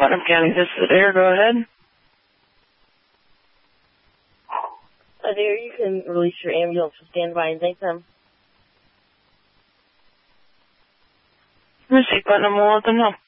Putnam County, this is Adair. Go ahead. Adair, you can release your ambulance for standby and thank them. Missy Putnam will let them know.